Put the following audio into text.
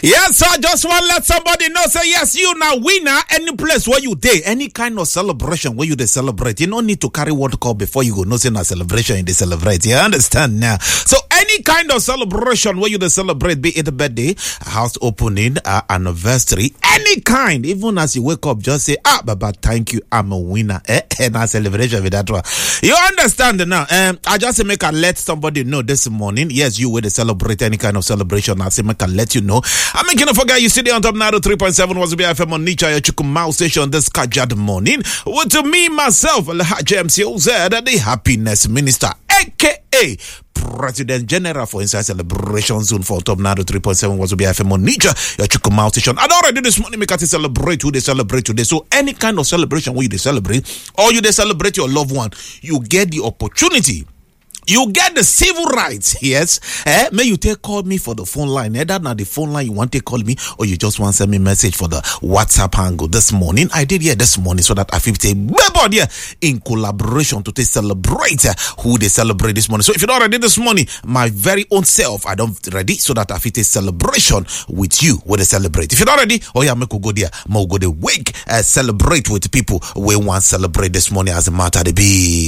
Yes, I just want to let somebody know, say yes, you now winner any place where you day, any kind of celebration where you they celebrate. You don't need to carry what call before you go. No say na celebration they celebrate. You understand now? So any kind of celebration where you they celebrate, be it a birthday, a house opening, anniversary, any kind. Even as you wake up, just say, Baba, thank you, I'm a winner. And a celebration with that one. You understand now? I just make I let somebody know this morning. Yes, you will celebrate any kind of celebration. I say make I let you know. I'm making a forget you sit there on top now 3.7 was BFM on Nicha your Chukumau station this Kajad morning. With me myself, Alhaji MCOZ, the happiness minister, aka President General for Inside Celebration Zone for top now 3.7 was BFM on Nicha your Chukumau station. I already this morning make I celebrate who they celebrate today. So any kind of celebration where you they celebrate or you they celebrate your loved one, you get the opportunity. You get the civil rights, yes. May you call me for the phone line. Either now the phone line you want to call me, or you just want to send me a message for the WhatsApp angle this morning. I did this morning so that I feel in collaboration to celebrate who they celebrate this morning. So if you don't already this morning, my very own self, I don't ready so that I feel celebration with you where they celebrate. If you don't already, make go there, go the wake, celebrate with people we want to celebrate this morning as a matter to be.